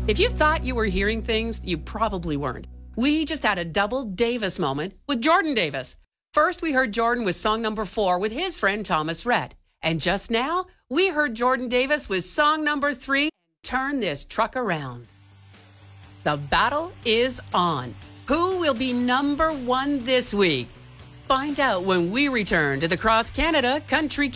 If you thought you were hearing things, you probably weren't. We just had a double Davis moment with Jordan Davis. First, we heard Jordan with song number 4 with his friend Thomas Rhett. And just now, we heard Jordan Davis with song number 3, Turn This Truck Around. The battle is on. Who will be number 1 this week? Find out when we return to the Cross Canada Country